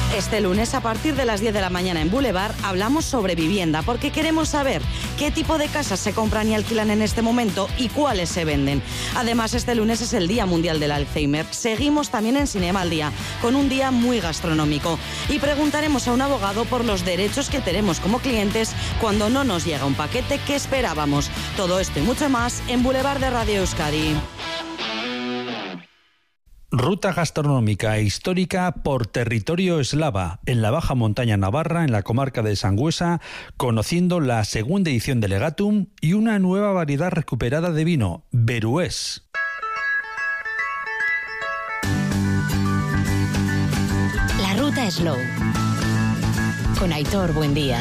Este lunes, a partir de las 10 de la mañana en Boulevard, hablamos sobre vivienda, porque queremos saber qué tipo de casas se compran y alquilan en este momento y cuáles se venden. Además, este lunes es el Día Mundial del Alzheimer. Seguimos también en Cinema al Día, con un día muy gastronómico. Y preguntaremos a un abogado por los derechos que tenemos como clientes cuando no nos llega un paquete que esperábamos. Todo esto y mucho más en Boulevard de Radio Euskadi. Ruta gastronómica e histórica por territorio eslava, en la Baja Montaña Navarra, en la comarca de Sangüesa, conociendo la segunda edición de Legatum y una nueva variedad recuperada de vino, Berués. La Ruta Slow, con Aitor Buendía.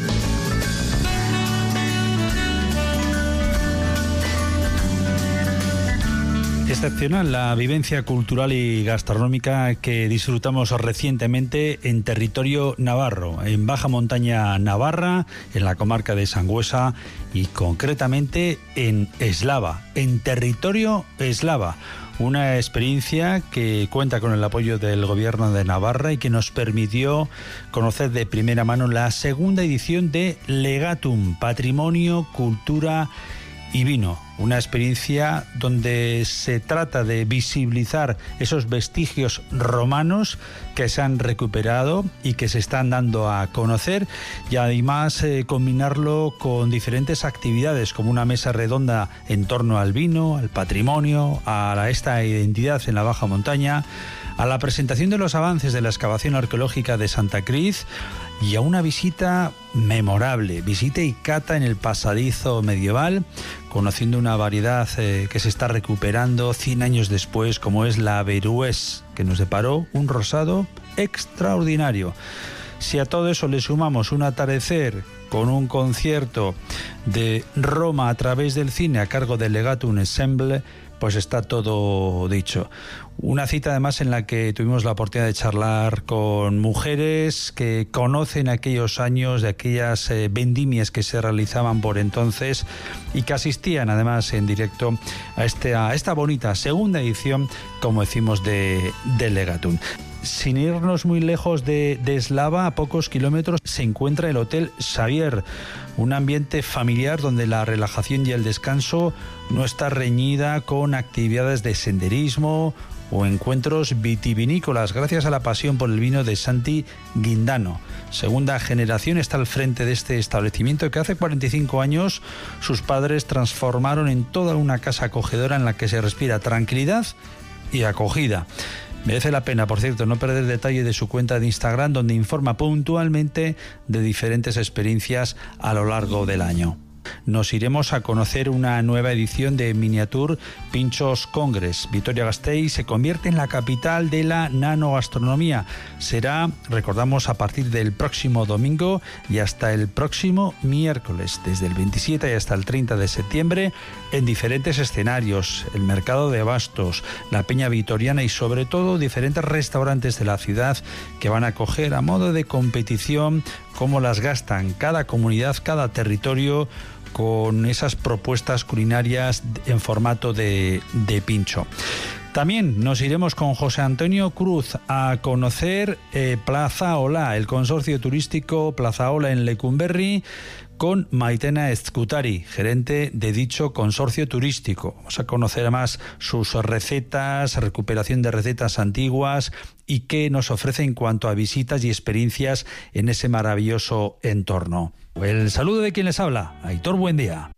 Excepcional la vivencia cultural y gastronómica que disfrutamos recientemente en territorio navarro, en Baja Montaña Navarra, en la comarca de Sangüesa y concretamente en Eslava, en territorio eslava. Una experiencia que cuenta con el apoyo del Gobierno de Navarra y que nos permitió conocer de primera mano la segunda edición de Legatum, Patrimonio, Cultura y Vino. Una experiencia donde se trata de visibilizar esos vestigios romanos que se han recuperado y que se están dando a conocer, y además combinarlo con diferentes actividades como una mesa redonda en torno al vino, al patrimonio, a esta identidad en la Baja Montaña, a la presentación de los avances de la excavación arqueológica de Santa Cruz y a una visita memorable, visita y cata en el pasadizo medieval, conociendo una variedad que se está recuperando 100 años después, como es la Berués, que nos deparó un rosado extraordinario. Si a todo eso le sumamos un atardecer con un concierto de Roma a través del cine a cargo del Legatum Ensemble, pues está todo dicho. Una cita además en la que tuvimos la oportunidad de charlar con mujeres que conocen aquellos años de aquellas vendimias que se realizaban por entonces y que asistían además en directo a esta bonita segunda edición, como decimos, de Legatum. Sin irnos muy lejos de Eslava, a pocos kilómetros se encuentra el Hotel Xavier, un ambiente familiar donde la relajación y el descanso no está reñida con actividades de senderismo o encuentros vitivinícolas, gracias a la pasión por el vino de Santi Guindano. Segunda generación está al frente de este establecimiento que hace 45 años sus padres transformaron en toda una casa acogedora en la que se respira tranquilidad y acogida. Merece la pena, por cierto, no perder detalle de su cuenta de Instagram, donde informa puntualmente de diferentes experiencias a lo largo del año. Nos iremos a conocer una nueva edición de Miniature Pinchos Congress. Vitoria-Gasteiz se convierte en la capital de la nanogastronomía. Será, recordamos, a partir del próximo domingo y hasta el próximo miércoles, desde el 27 y hasta el 30 de septiembre, en diferentes escenarios, el mercado de abastos, la Peña Vitoriana y sobre todo diferentes restaurantes de la ciudad que van a acoger a modo de competición cómo las gastan cada comunidad, cada territorio, con esas propuestas culinarias en formato de pincho. También nos iremos con José Antonio Cruz a conocer Plaza Ola, el consorcio turístico Plaza Ola en Lecumberri, con Maitena Ezcutari, gerente de dicho consorcio turístico. Vamos a conocer además sus recetas, recuperación de recetas antiguas y qué nos ofrece en cuanto a visitas y experiencias en ese maravilloso entorno. El saludo de quien les habla, Aitor Buendía.